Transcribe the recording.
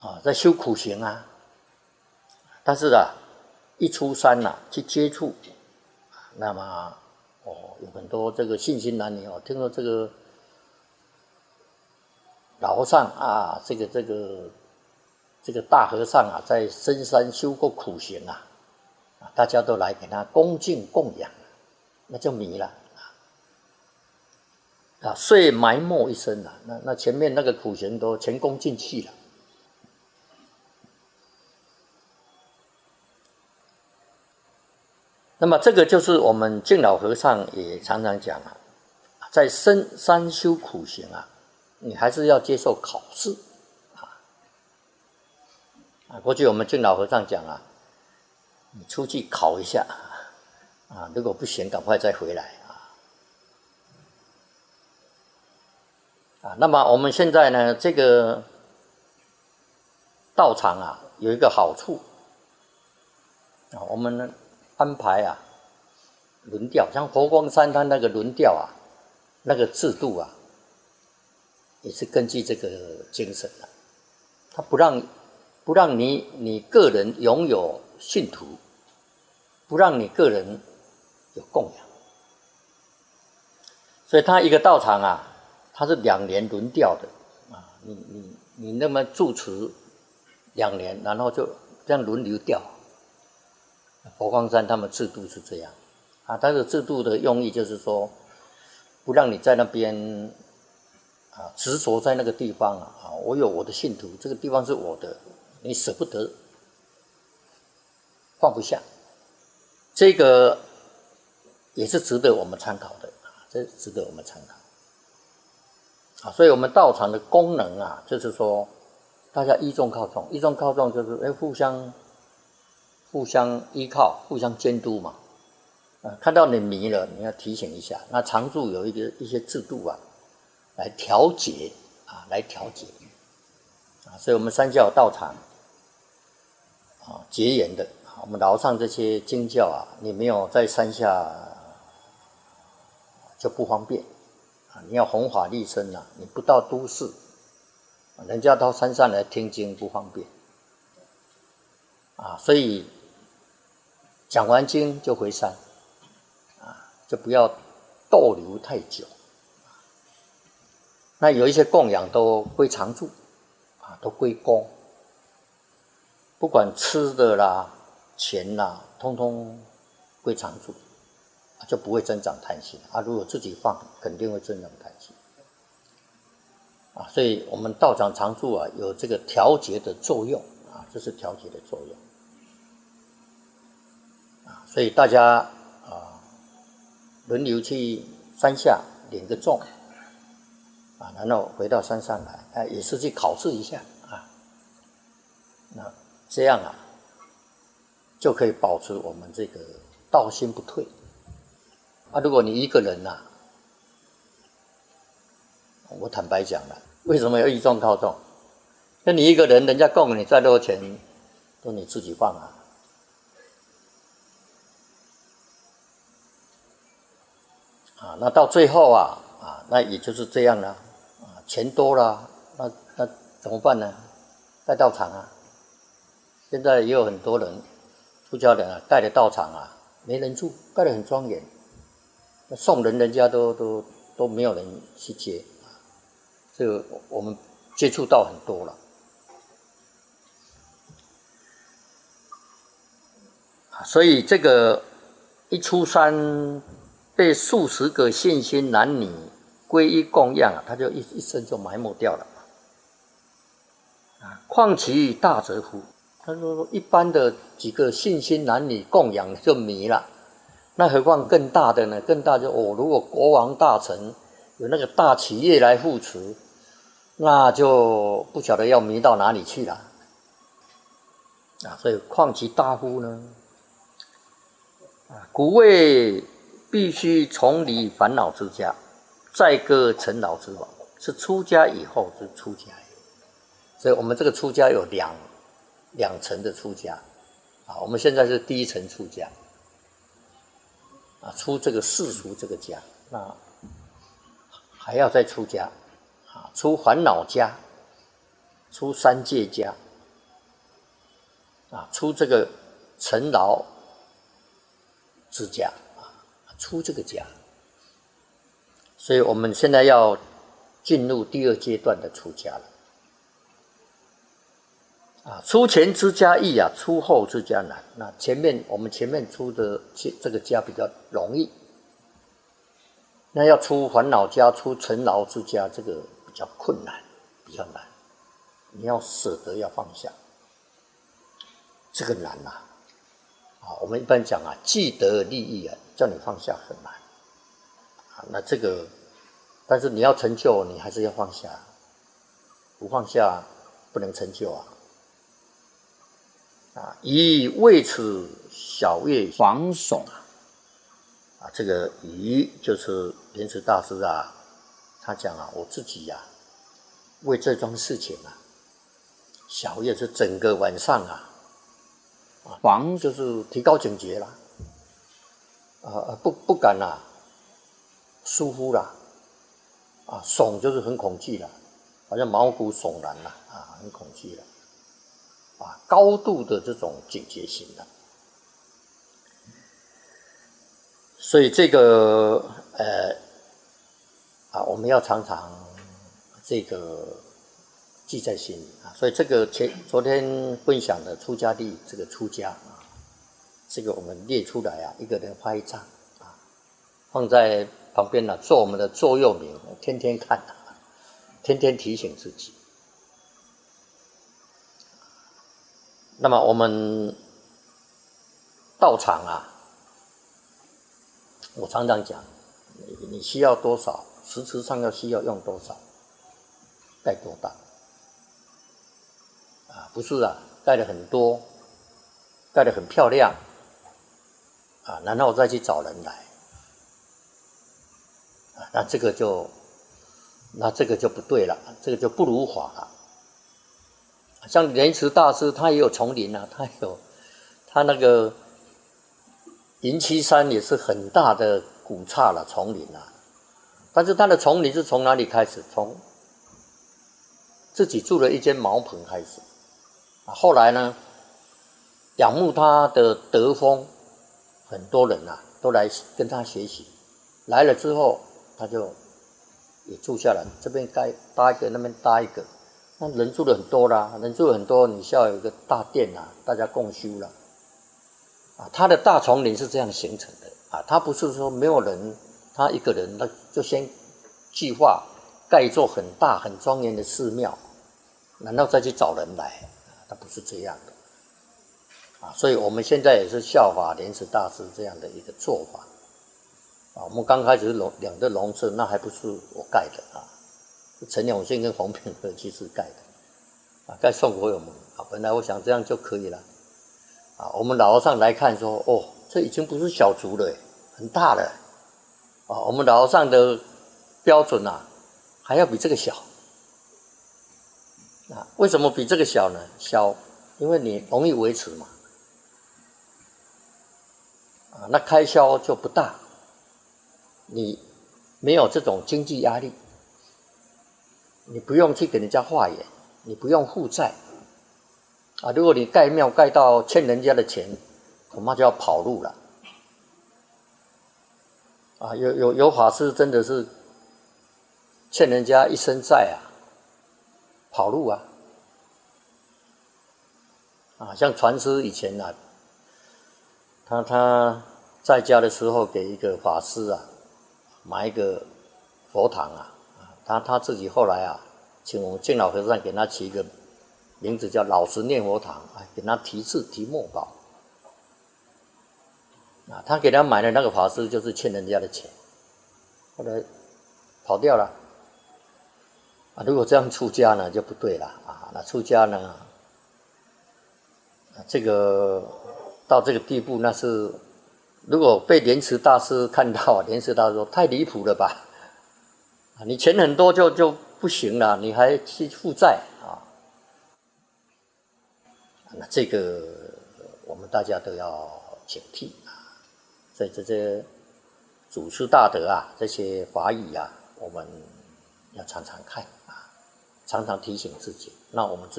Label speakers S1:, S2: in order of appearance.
S1: 在修苦行啊。但是一出山去接触，那么有很多这个信心男女听说这个老和尚这个大和尚在深山修过苦行大家都来给他恭敬供养，那就迷了遂埋没一生那前面那个苦行都前功尽弃了。那么这个就是我们净老和尚也常常讲在深山修苦行你还是要接受考试过去我们净老和尚讲你出去考一下如果不行赶快再回来那么我们现在呢，这个道场有一个好处我们呢安排轮调，像佛光山它那个轮调那个制度也是根据这个精神它不让你个人拥有信徒，不让你个人有供养，所以它一个道场它是2年轮调的你那么住持2年，然后就这样轮流调。佛光山他们制度是这样它的制度的用意就是说，不让你在那边执着在那个地方我有我的信徒，这个地方是我的，你舍不得，放不下，这个也是值得我们参考的这值得我们参考所以我们道场的功能就是说大家依众靠众，依众靠众就是互相依靠，互相监督嘛看到你迷了你要提醒一下，那常住有一些制度来调节所以我们三教道场结缘的我们老上这些经教你没有在山下就不方便你要弘法利生你不到都市人家到山上来听经不方便所以讲完经就回山就不要逗留太久那有一些供养都归常住都归公，不管吃的啦钱啦通通归常住就不会增长贪心如果自己放肯定会增长贪心所以我们道场常住有这个调节的作用这是调节的作用所以大家轮流去山下领个众然后回到山上来也是去考试一下那这样就可以保持我们这个道心不退如果你一个人我坦白讲了，为什么要依众靠众？那你一个人，人家供你再多钱都你自己放那到最后那也就是这样了钱多了那怎么办呢？盖道场现在也有很多人出家人盖的道场没人住，盖得很庄严，送人家都没有人去接这个我们接触到很多了所以这个一出山被数十个信心男女皈依供养他就一生就埋没掉了况其大则乎？他说一般的几个信心男女供养就迷了，那何况更大的呢？更大就如果国王大臣有那个大企业来扶持，那就不晓得要迷到哪里去了所以况其大乎呢？古谓必须从离烦恼之家，再割尘劳之网，是出家以后之出家。所以我们这个出家有两层的出家我们现在是第一层出家出这个世俗这个家，那还要再出家出烦恼家，出三界家出这个尘劳之家出这个家。所以我们现在要进入第2阶段的出家了。出前之家易出后之家难。那我们前面出的这个家比较容易，那要出烦恼家、出尘劳之家，这个比较困难，比较难。你要舍得，要放下，这个难我们一般讲既得利益叫你放下很难。那这个，但是你要成就，你还是要放下，不放下不能成就以为此小业防悚这个以就是莲池大师他讲我自己为这桩事情小业是整个晚上防就是提高警觉啦，不敢疏忽啦，悚就是很恐惧啦，好像毛骨悚然啦，很恐惧啦，高度的这种警觉性的。所以这个我们要常常这个记在心里所以这个昨天分享的出家地这个出家这个我们列出来一个人画一张放在旁边做我们的座右铭，天天看天天提醒自己。那么我们道场我常常讲，你需要多少，实质上需要用多少，盖多大不是盖得很多，盖得很漂亮然后再去找人来那这个就不对了，这个就不如法了。像莲池大师他也有丛林他那个银栖山也是很大的古刹了丛林但是他的丛林是从哪里开始？从自己住了一间茅棚开始后来呢仰慕他的德风，很多人都来跟他学习，来了之后他就也住下来，这边搭一个，那边搭一个，那人住了很多啦，人住了很多，你需要有一个大殿大家共修啦他的大丛林是这样形成的他不是说没有人，他一个人他就先计划盖一座很大很庄严的寺庙，然后再去找人来他不是这样的所以我们现在也是效法莲池大师这样的一个做法我们刚开始两个龙舍，那还不是我盖的陈永信跟洪炳和其实盖的盖宋国有门本来我想这样就可以了我们老和尚来看说这已经不是小竹了很大了我们老和尚的标准还要比这个小为什么比这个小呢？小因为你容易维持嘛那开销就不大，你没有这种经济压力，你不用去给人家化缘，你不用负债如果你盖庙盖到欠人家的钱，恐怕就要跑路了有法师真的是欠人家一身债跑路像传师以前他在家的时候给一个法师买一个佛堂他自己后来请我们净老和尚给他起一个名字叫老实念佛堂给他题字题墨宝他给他买的那个法师就是欠人家的钱，后来跑掉了如果这样出家呢就不对了那出家呢这个到这个地步，那是如果被莲池大师看到莲池大师说太离谱了吧你钱很多就不行了，你还去负债那这个我们大家都要警惕所以这些祖师大德这些法语我们要常常看常常提醒自己，那我们